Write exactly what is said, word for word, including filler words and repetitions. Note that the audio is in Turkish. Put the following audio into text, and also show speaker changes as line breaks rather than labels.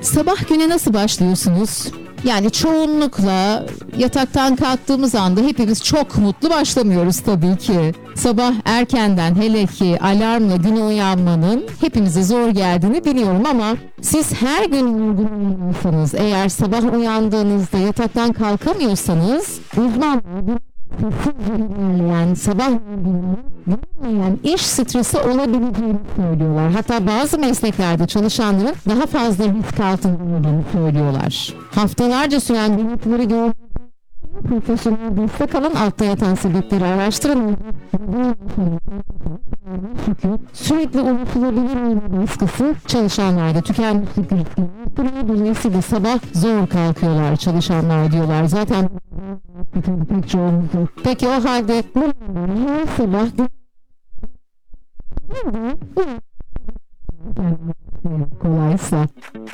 Sabah güne nasıl başlıyorsunuz? Yani çoğunlukla yataktan kalktığımız anda hepimiz çok mutlu başlamıyoruz tabii ki. Sabah erkenden, hele ki alarmla güne uyanmanın hepimize zor geldiğini biliyorum ama siz her gün yorgun uyanıyorsanız, eğer sabah uyandığınızda yataktan kalkamıyorsanız, uzmanlar yani sabah yani iş stresi olabileceğini söylüyorlar. Hatta bazı mesleklerde çalışanların daha fazla risk altında olduğunu söylüyorlar. Haftalarca süren denetleri gördüğünüz profesyonel destek alın, altta yatan sebepleri araştırın. Çünkü sürekli ulaşılabilir olma baskısı çalışanlarda tükenmişlik riskini arttırıyor. Dolayısıyla sabah zor kalkıyorlar çalışanlar diyorlar. Zaten pek çoğunlukla. Peki o halde her sabah kolaysa